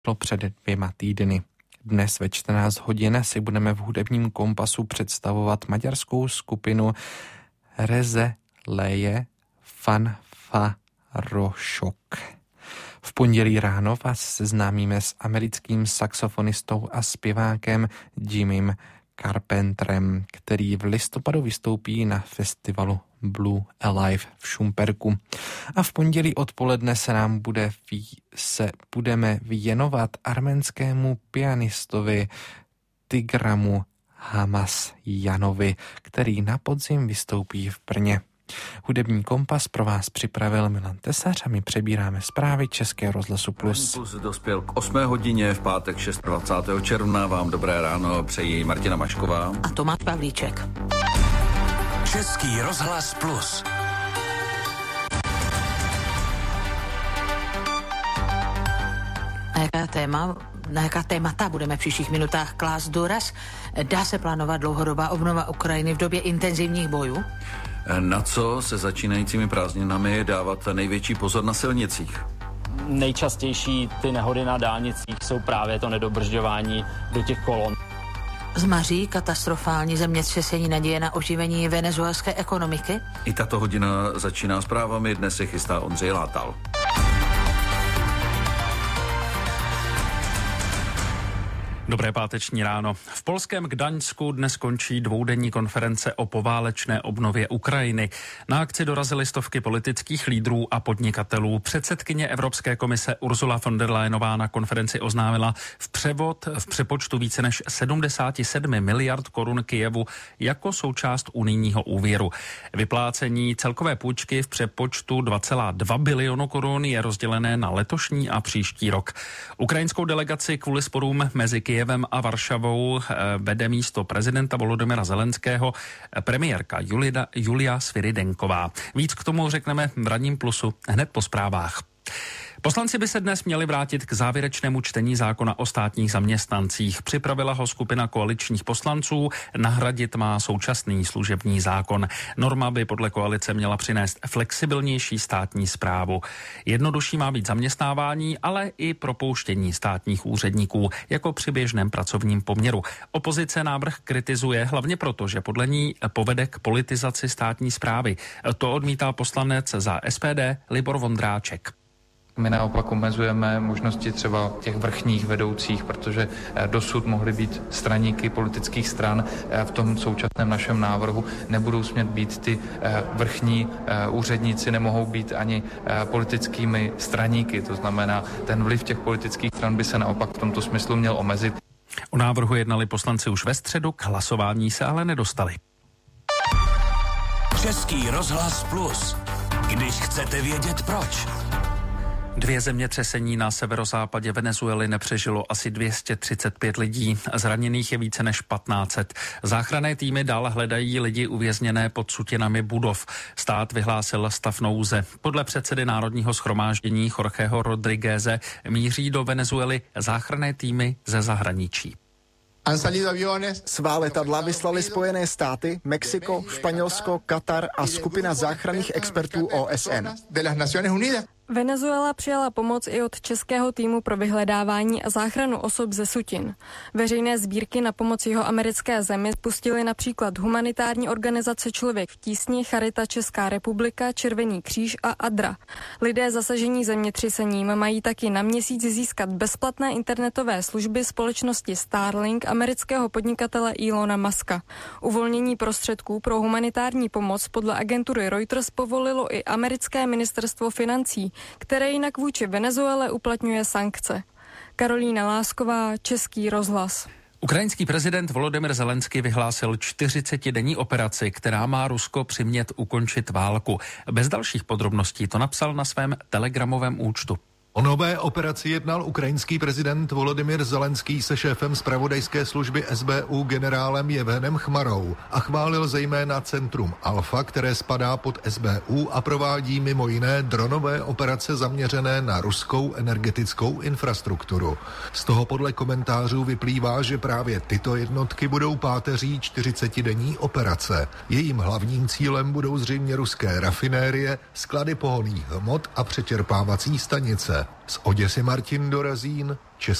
před 2 týdny. Dnes ve 14 hodin si budeme v hudebním kompasu představovat maďarskou skupinu Rezeleje Fanfarosok. V pondělí ráno vás seznámíme s americkým saxofonistou a zpěvákem Jimmym Carpenterem, který v listopadu vystoupí na festivalu Blue Alive v Šumperku. A v pondělí odpoledne budeme věnovat arménskému pianistovi Tigramu Hamasjanovi, který na podzim vystoupí v Brně. Hudební kompas pro vás připravil Milan Tesař a my přebíráme zprávy Českého rozhlasu Plus. Plus dospěl k 8 hodině v pátek 26. června. Vám dobré ráno přejí Martina Mašková a Tomáš Pavlíček. Český rozhlas Plus. Na jaká témata budeme v příštích minutách klást důraz? Dá se plánovat dlouhodobá obnova Ukrajiny v době intenzivních bojů? Na co se začínajícími prázdninami dávat největší pozor na silnicích? Nejčastější ty nehody na dálnicích jsou právě to nedobržďování do těch kolon. Zmaří katastrofální zemětřesení naděje na oživení venezuelské ekonomiky? I tato hodina začíná zprávami, dnes se chystá Ondřej Látal. Dobré páteční ráno. V polském Gdaňsku dnes končí dvoudenní konference o poválečné obnově Ukrajiny. Na akci dorazily stovky politických lídrů a podnikatelů. Předsedkyně Evropské komise Ursula von der Leyenová na konferenci oznámila v přepočtu více než 77 miliard korun Kyjevu jako součást unijního úvěru. Vyplácení celkové půjčky v přepočtu 2,2 bilionu korun je rozdělené na letošní a příští rok. Ukrajinskou delegaci kvůli sporům mezi Kyjevem a Varšavou vede místo prezidenta Volodymyra Zelenského premiérka Julia Sviridenková. Víc k tomu řekneme v Ranním plusu hned po zprávách. Poslanci by se dnes měli vrátit k závěrečnému čtení zákona o státních zaměstnancích. Připravila ho skupina koaličních poslanců, nahradit má současný služební zákon. Norma by podle koalice měla přinést flexibilnější státní správu. Jednodušší má být zaměstnávání, ale i propouštění státních úředníků, jako při běžném pracovním poměru. Opozice návrh kritizuje hlavně proto, že podle ní povede k politizaci státní správy. To odmítá poslanec za SPD Libor Vondráček. My naopak omezujeme možnosti třeba těch vrchních vedoucích, protože dosud mohly být straníky politických stran. V tom současném našem návrhu nebudou smět být ty vrchní úředníci, nemohou být ani politickými straníky. To znamená, ten vliv těch politických stran by se naopak v tomto smyslu měl omezit. O návrhu jednali poslanci už ve středu, k hlasování se ale nedostali. Český rozhlas Plus. Když chcete vědět proč. 2 zemětřesení na severozápadě Venezuely nepřežilo asi 235 lidí. Zraněných je více než 1500. Záchranné týmy dál hledají lidi uvězněné pod sutinami budov. Stát vyhlásil stav nouze. Podle předsedy Národního shromáždění Jorgeho Rodrigueze míří do Venezuely záchranné týmy ze zahraničí. Svá letadla vyslali Spojené státy, Mexiko, Španělsko, Katar a skupina záchranných expertů OSN. Venezuela přijala pomoc i od českého týmu pro vyhledávání a záchranu osob ze sutin. Veřejné sbírky na pomoc jeho americké zemi spustily například humanitární organizace Člověk v tísni, Charita Česká republika, Červený kříž a ADRA. Lidé zasažení zemětřesením mají taky na měsíc získat bezplatné internetové služby společnosti Starlink amerického podnikatele Elona Muska. Uvolnění prostředků pro humanitární pomoc podle agentury Reuters povolilo i americké ministerstvo financí, které jinak vůči Venezuele uplatňuje sankce. Karolína Lásková, Český rozhlas. Ukrajinský prezident Volodymyr Zelenský vyhlásil 40denní operaci, která má Rusko přimět ukončit válku. Bez dalších podrobností to napsal na svém telegramovém účtu. O nové operaci jednal ukrajinský prezident Volodymyr Zelenský se šéfem zpravodajské služby SBU generálem Jevhenem Chmarou a chválil zejména centrum Alfa, které spadá pod SBU a provádí mimo jiné dronové operace zaměřené na ruskou energetickou infrastrukturu. Z toho podle komentářů vyplývá, že právě tyto jednotky budou páteří 40denní operace. Jejím hlavním cílem budou zřejmě ruské rafinérie, sklady pohonných hmot a přečerpávací stanice. Z Oděsy Martin Dorazín, Česká